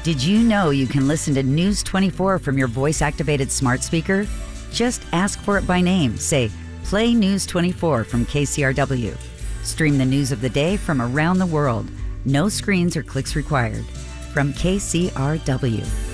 Did you know you can listen to News 24 from your voice-activated smart speaker? Just ask for it by name. Say, "Play News 24 from KCRW." Stream the news of the day from around the world. No screens or clicks required. From KCRW.